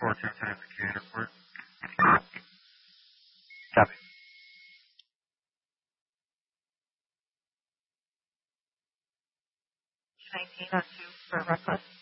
410 Airport. Copy. 19 on 2 for reckless.